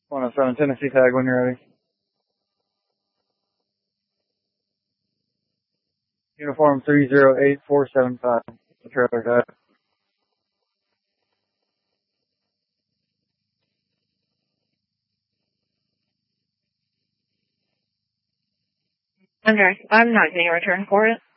107 Tennessee tag when you're ready. Uniform 308475. The trailer guy. Okay, I'm not getting a return for it.